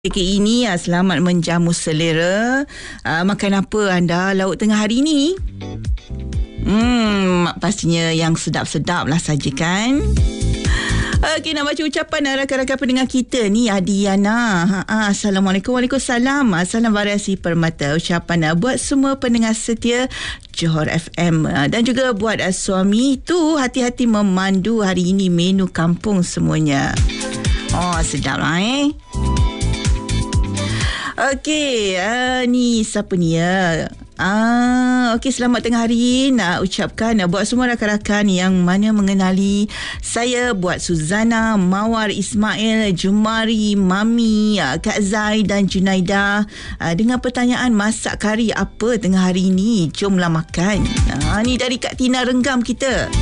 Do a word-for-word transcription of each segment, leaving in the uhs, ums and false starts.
Pagi ini ya, selamat menjamu selera. Uh, makan apa anda lauk tengah hari ini? Hmm, pastinya yang sedap-sedap lah saja kan? Okey, nak baca ucapan rakan-rakan pendengar kita ni. Adiana. Ha, ha, Assalamualaikum. Waalaikumsalam. Salam variasi permata. Ucapan buat semua pendengar setia Johor F M dan juga buat uh, suami tu hati-hati memandu hari ini menu kampung semuanya. Oh, sedap lah eh. Okey, uh, ni siapa ni ya? Ah, okey, selamat tengah hari. Nak ucapkan uh, buat semua rakan-rakan yang mana mengenali saya, buat Suzana, Mawar, Ismail, Jumari, Mami, uh, Kak Zai dan Junaida uh, dengan pertanyaan masak kari apa tengah hari ini. Jomlah makan. Ah, ni dari Kak Tina Renggam kita.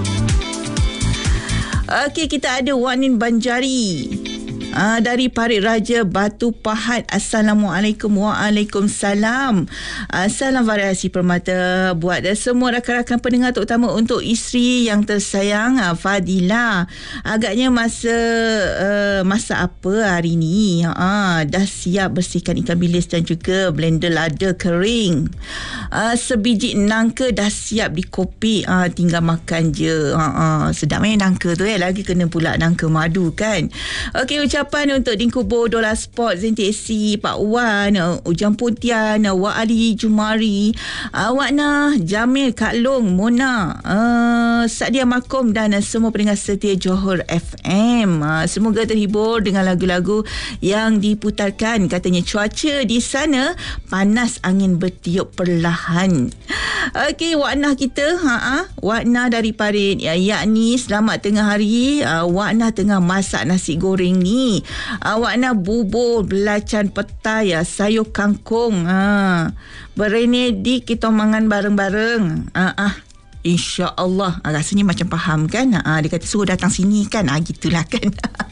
Okey, kita ada Wanin Banjari. Ah, dari Parit Raja Batu Pahat. Assalamualaikum. Waalaikumsalam. Ah, salam variasi permata buat semua rakan-rakan pendengar, terutama untuk isteri yang tersayang ah, Fadila. Agaknya masa uh, masa apa hari ni? Ah, dah siap bersihkan ikan bilis dan juga blender lada kering. Ah, sebiji nangka dah siap dikopi. Ah, tinggal makan je. Ah, ah, sedap eh nangka tu eh. Lagi kena pula nangka madu kan. Okey, ucap untuk Dingku Bodola Sport, Zinti Esi, Pak Wan, Ujang Pontian, Wak Ali, Jumari, uh, Wak Nah, Jamil, Kak Long, Mona, uh, Sadia Makom dan uh, semua pendengar setia Johor F M. Uh, semoga terhibur dengan lagu-lagu yang diputarkan. Katanya cuaca di sana panas, angin bertiup perlahan. Okey, Wak Nah kita, ha, Wak Nah dari Parit, ya, yakni selamat tengah hari. Uh, Wak Nah tengah masak nasi goreng ni. Awak nak bubur belacan petai ya, sayur kangkung. Ha. Berenedi kita mangan bareng-bareng. Ah, ah. InsyaAllah. Ah, rasanya macam faham kan? Ah, dia kata suruh datang sini kan? Ah, gitulah kan?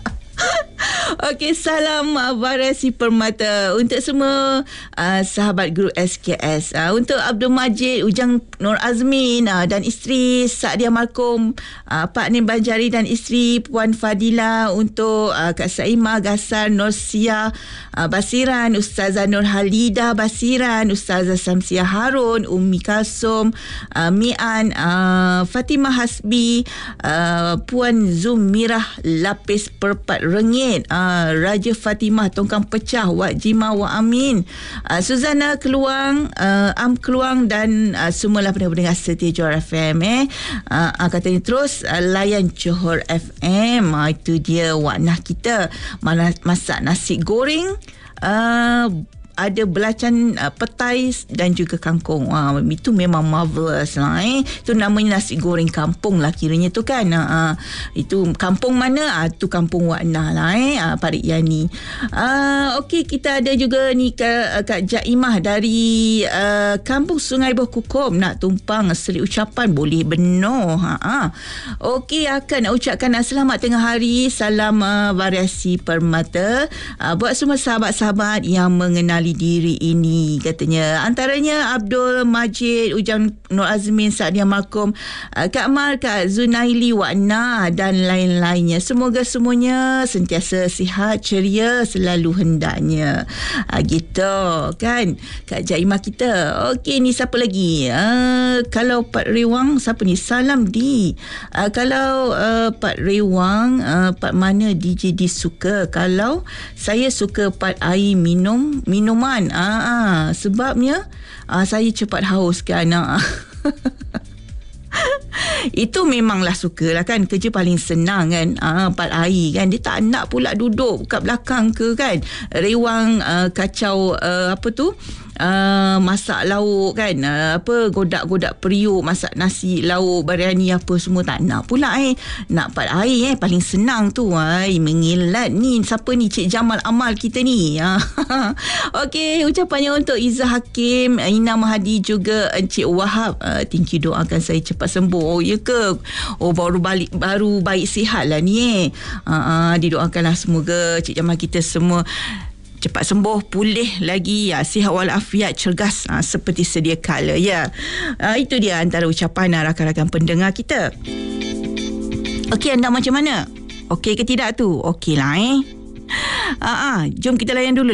Okey, salam uh, variasi permata untuk semua uh, sahabat grup S K S. Uh, untuk Abdul Majid, Ujang Nur Azmin uh, dan isteri Saadia Malcolm, uh, Pak Nim Banjari dan isteri Puan Fadila, untuk uh, Kak Saimah Gasar, Norsia uh, Basiran, Ustazah Nur Halidah Basiran, Ustazah Samsia Harun, Ummi Kalsum, uh, Mian, uh, Fatimah Hasbi, uh, Puan Zumirah Lapis Perpat Rengit, uh, Raja Fatimah Tongkang Pecah, Wak Jima, Wak Amin, uh, Suzana Keluang, uh, Am Keluang dan uh, semualah pendengar setia Johor F M eh. Uh, uh, katanya terus uh, layan Johor F M. Uh, itu dia Wak Nah kita. Mana masak nasi goreng, uh, ada belacan uh, petai dan juga kangkung. Wah, itu memang marvelous lah eh. Itu namanya nasi goreng kampung lah kiranya tu kan. Uh, itu kampung mana? Uh, tu kampung Wak Nah lah eh. Uh, Parit Yani. Uh, Okey, kita ada juga ni Kak, Kak Jaimah dari uh, kampung Sungai Berkukum. Nak tumpang selit ucapan boleh benar. Ha, ha. Okey, akan nak ucapkan uh, selamat tengah hari. Salam uh, variasi permata uh, buat semua sahabat-sahabat yang mengenal diri ini. Katanya antaranya Abdul Majid, Ujang Nur Azmin, Saadia Malcolm, Kak Mar, Kak Zunaili, Wak Nah dan lain-lainnya. Semoga semuanya sentiasa sihat, ceria selalu hendaknya. Ha, gitu kan Kak Jaimah kita. Okey, ni siapa lagi? Uh, kalau Pak Rewang, siapa ni? Salam di. Uh, kalau uh, Pak Rewang, uh, Pak mana D J D suka? Kalau saya suka Pak air minum minum minuman. Ah, ah, sebabnya ah, saya cepat haus kan. Ah. Itu memanglah sukalah kan. Kerja paling senang kan. Ah, empat air kan. Dia tak nak pula duduk kat belakang ke kan. Rewang uh, kacau uh, apa tu? Uh, masak lauk kan, uh, apa godak-godak periuk, masak nasi lauk biryani apa semua tak nak pula eh. Nak pat air eh, paling senang tu. Ai, mengilat ni. Siapa ni? Cik Jamal Amal kita ni. Okey, ucapannya untuk Izzah Hakim, Ina Mahadi, juga Encik Wahab. Uh, thank you, doakan saya cepat sembuh. Oh ya ke? Oh, baru balik, baru baik sihat lah ni eh. Uh, uh, didoakanlah semoga Cik Jamal kita semua cepat sembuh, pulih lagi ya, sihat walafiat, cergas ha, seperti sedia kala ya. Ha, itu dia antara ucapan rakan-rakan pendengar kita. Okey, anda macam mana? Okey ke tidak tu? Okey lah eh. Ah, ah, jom kita layan dulu